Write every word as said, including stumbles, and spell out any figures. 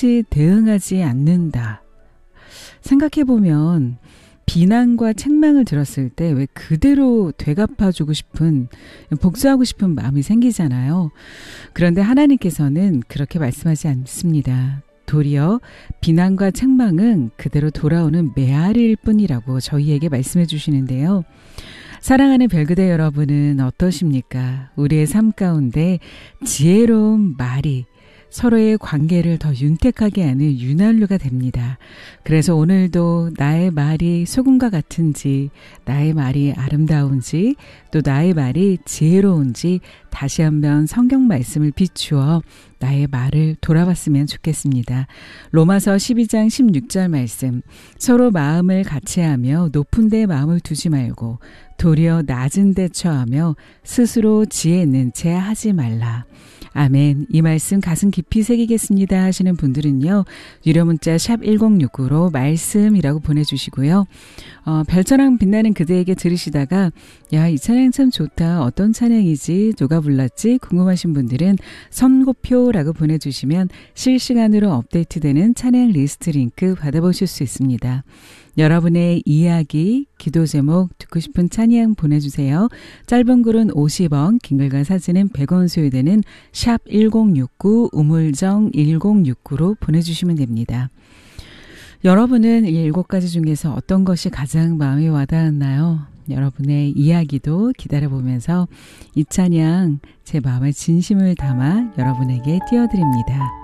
똑같이 대응하지 않는다. 생각해보면 비난과 책망을 들었을 때 왜 그대로 되갚아주고 싶은, 복수하고 싶은 마음이 생기잖아요. 그런데 하나님께서는 그렇게 말씀하지 않습니다. 도리어 비난과 책망은 그대로 돌아오는 메아리일 뿐이라고 저희에게 말씀해 주시는데요. 사랑하는 별그대 여러분은 어떠십니까? 우리의 삶 가운데 지혜로운 말이 서로의 관계를 더 윤택하게 하는 윤활유가 됩니다. 그래서 오늘도 나의 말이 소금과 같은지, 나의 말이 아름다운지, 또 나의 말이 지혜로운지 다시 한번 성경 말씀을 비추어 나의 말을 돌아봤으면 좋겠습니다. 로마서 십이 장 십육 절 말씀, 서로 마음을 같이하며 높은 데 마음을 두지 말고 도리어 낮은 데 처하며 스스로 지혜 있는 채 하지 말라. 아멘. 이 말씀 가슴 깊이 새기겠습니다 하시는 분들은요, 유료 문자 샵 일공육구로 말씀이라고 보내주시고요. 어, 별처럼 빛나는 그대에게 들으시다가 야, 이 찬양 참 좋다. 어떤 찬양이지? 누가 불렀지? 궁금하신 분들은 선고표라고 보내주시면 실시간으로 업데이트되는 찬양 리스트 링크 받아보실 수 있습니다. 여러분의 이야기, 기도 제목, 듣고 싶은 찬양 보내주세요. 짧은 글은 오십 원, 긴 글과 사진은 백 원 소요되는 샵 일공육구, 우물정 일공육구로 보내주시면 됩니다. 여러분은 이 일곱 가지 중에서 어떤 것이 가장 마음에 와닿았나요? 여러분의 이야기도 기다려보면서 이 찬양 제 마음의 진심을 담아 여러분에게 띄워드립니다.